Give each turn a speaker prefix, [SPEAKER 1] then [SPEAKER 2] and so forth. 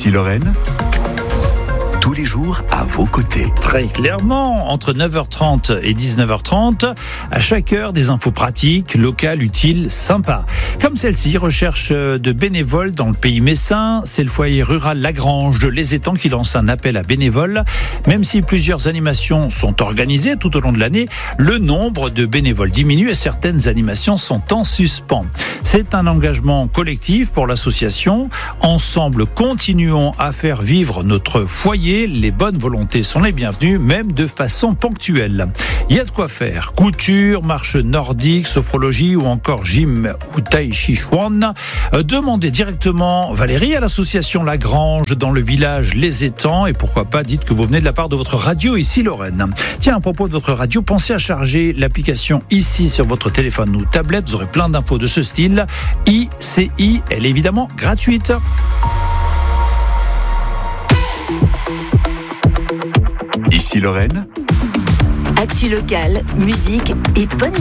[SPEAKER 1] Ici Lorraine, tous les jours à vos côtés.
[SPEAKER 2] Très clairement, entre 9h30 et 19h30, à chaque heure, des infos pratiques, locales, utiles, sympas. Comme celle-ci, recherche de bénévoles dans le pays messin. C'est le foyer rural Lagrange de Les Étangs qui lance un appel à bénévoles. Même si plusieurs animations sont organisées tout au long de l'année, le nombre de bénévoles diminue et certaines animations sont en suspens. C'est un engagement collectif pour l'association. Ensemble, continuons à faire vivre notre foyer. Les bonnes volontés sont les bienvenues, même de façon ponctuelle. Il y a de quoi faire. Couture, marche nordique, sophrologie ou encore gym ou tai chi chuan. Demandez directement Valérie à l'association Lagrange dans le village Les Étangs et pourquoi pas dites que vous venez de la part de votre radio Ici Lorraine. Tiens, à propos de votre radio, pensez à charger l'application Ici sur votre téléphone ou tablette. Vous aurez plein d'infos de ce style. ICI, elle est évidemment gratuite.
[SPEAKER 1] Ici Lorraine,
[SPEAKER 3] actu locale, musique et bonne